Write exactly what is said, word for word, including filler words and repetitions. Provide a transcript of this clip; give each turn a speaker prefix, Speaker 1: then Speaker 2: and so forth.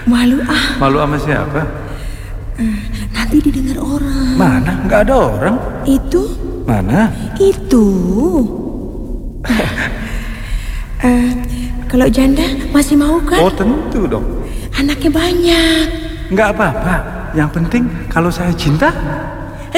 Speaker 1: Malu ah.
Speaker 2: Malu sama siapa?
Speaker 1: Nanti didengar orang.
Speaker 2: Mana? Nggak ada orang.
Speaker 1: Itu?
Speaker 2: Mana?
Speaker 1: Itu. uh, Kalau janda masih mau kan?
Speaker 2: Oh tentu dong.
Speaker 1: Anaknya banyak.
Speaker 2: Nggak apa-apa. Yang penting kalau saya cinta,